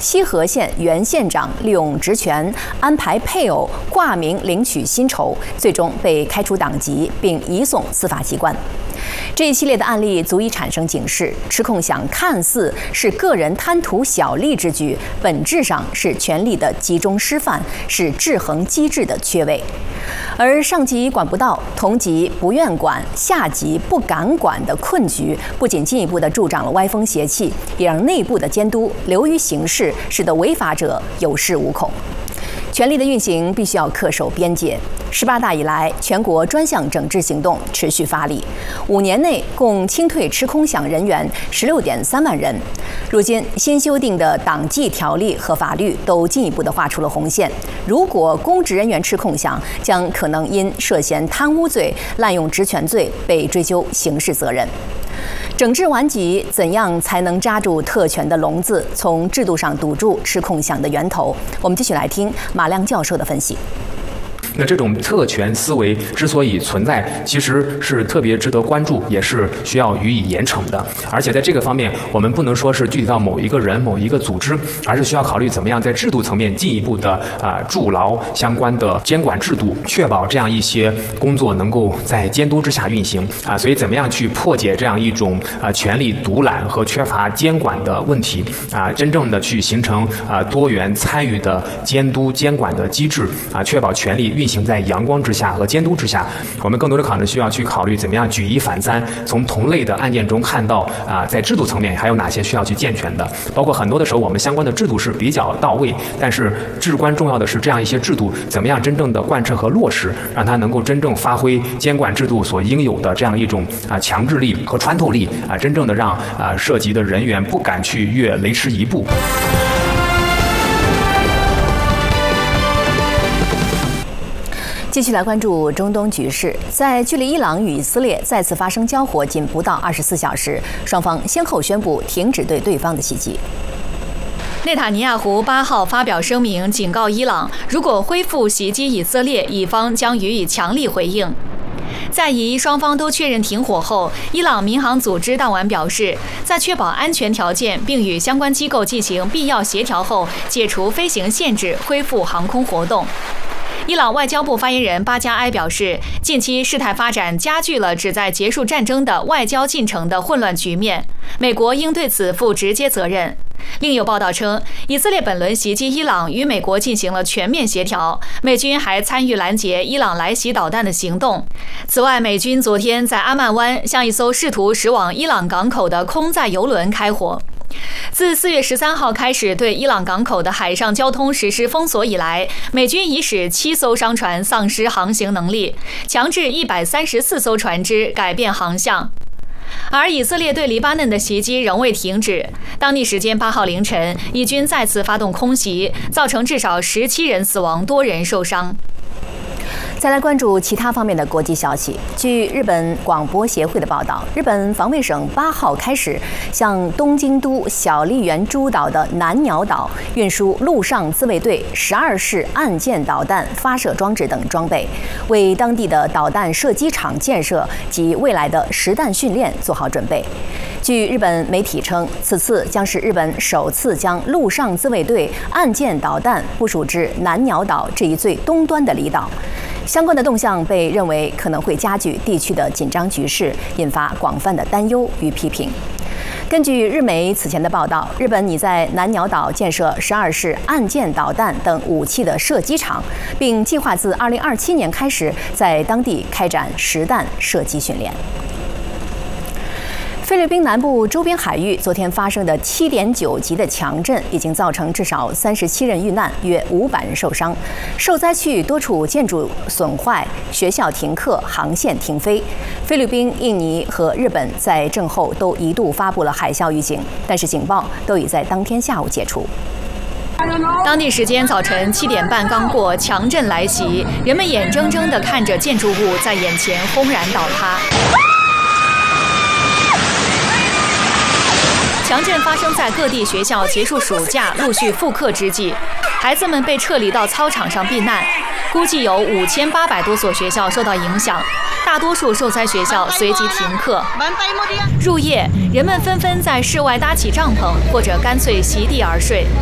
西河县原县长利用职权安排配偶挂名领取薪酬，最终被开除党籍，并移送司法机关。这一系列的案例足以产生警示：吃空饷看似是个人贪图小利之举，本质上是权力的集中失范，是制衡机制的缺位。而上级管不到，同级不愿管，下级不敢管的困局，不仅进一步的助长了歪风邪气，也让内部的监督流于形式，使得违法者有恃无恐。权力的运行必须要恪守边界。18大以来，全国专项整治行动持续发力，5年内共清退吃空饷人员16.3万人。如今新修订的党纪条例和法律都进一步的画出了红线，如果公职人员吃空饷，将可能因涉嫌贪污罪、滥用职权罪被追究刑事责任。整治完毕，怎样才能扎住特权的笼子，从制度上堵住吃空饷的源头？我们继续来听马亮教授的分析。 那这种特权思维之所以存在，其实是特别值得关注，也是需要予以严惩的。而且在这个方面，我们不能说是具体到某一个人、某一个组织，而是需要考虑怎么样在制度层面进一步的筑牢相关的监管制度，确保这样一些工作能够在监督之下运行所以怎么样去破解这样一种权力独揽和缺乏监管的问题真正的去形成多元参与的监督监管的机制确保权力运行在阳光之下和监督之下。我们更多的可能需要去考虑怎么样举一反三，从同类的案件中看到在制度层面还有哪些需要去健全的，包括很多的时候我们相关的制度是比较到位，但是至关重要的是这样一些制度怎么样真正的贯彻和落实，让它能够真正发挥监管制度所应有的这样一种强制力和穿透力真正的让涉及的人员不敢去越雷池一步。 继续来关注中东局势，在距离伊朗与以色列再次发生交火仅不到24小时，双方先后宣布停止对对方的袭击。 内塔尼亚胡8号发表声明，警告伊朗，如果恢复袭击以色列，以方将予以强力回应。在以双方都确认停火后，伊朗民航组织当晚表示，在确保安全条件并与相关机构进行必要协调后，解除飞行限制，恢复航空活动。伊朗外交部发言人巴加埃表示，近期事态发展加剧了旨在结束战争的外交进程的混乱局面，美国应对此负直接责任。另有报道称，以色列本轮袭击伊朗与美国进行了全面协调，美军还参与拦截伊朗来袭导弹的行动。此外，美军昨天在阿曼湾向一艘试图驶往伊朗港口的空载油轮开火。自4月13号开始对伊朗港口的海上交通实施封锁以来，美军已使7艘商船丧失航行能力，强制134艘船只改变航向。而以色列对黎巴嫩的袭击仍未停止，当地时间8号凌晨，以军再次发动空袭，造成至少17人死亡，多人受伤。 再来关注其他方面的国际消息。据日本广播协会的报道，日本防卫省8号开始向东京都小笠原诸岛的南鸟岛运输陆上自卫队12式岸舰导弹发射装置等装备，为当地的导弹射击场建设及未来的实弹训练做好准备。据日本媒体称，此次将是日本首次将陆上自卫队岸舰导弹部署至南鸟岛这一最东端的离岛。相关的动向被认为可能会加剧地区的紧张局势，引发广泛的担忧与批评。根据日媒此前的报道，日本拟在南鸟岛建设12式岸舰导弹等武器的射击场，并计划自2027年开始在当地开展实弹射击训练。菲律宾南部周边海域昨天发生的7.9级的强震，已经造成至少37人遇难，约500人受伤。受灾区域多处建筑损坏，学校停课，航线停飞。菲律宾、印尼和日本在震后都一度发布了海啸预警，但是警报都已在当天下午解除。 当地时间早晨7点半刚过，强震来袭，人们眼睁睁地看着建筑物在眼前轰然倒塌。强震发生在各地学校结束暑假、陆续复课之际，孩子们被撤离到操场上避难。估计有5800多所学校受到影响，大多数受灾学校随即停课。入夜，人们纷纷在室外搭起帐篷，或者干脆席地而睡。